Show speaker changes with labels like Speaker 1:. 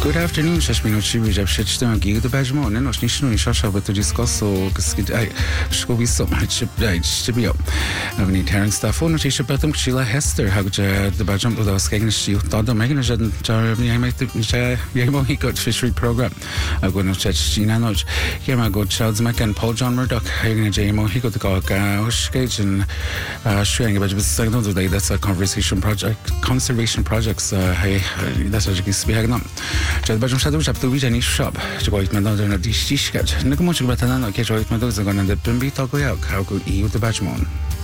Speaker 1: Good afternoon, Shashminochi, Shitchton, Gig the Bajmon, and Oshnishu, Shasha, but to discuss so Scooby so much to be up. I've need Terran stuff on Tisha Batum, Sheila Hester, how the Bajam to the Skagan Shield, Dada Megan, and he got fishery program. I'm going to chat Gina Notch. Here, my good Charles Mac and Paul John Murdoch, Hagen JMO, he got the Oshkage and Shring, but second today, that's a conservation projects. That's what you can speak now. Chat Bajam Shadow Shop to Vijay Shop, to go with Madonna Dish Sketch. Nakamuch Batana, catch with Medusa on the Pimbi Tokoyak, how could you the Bajmon?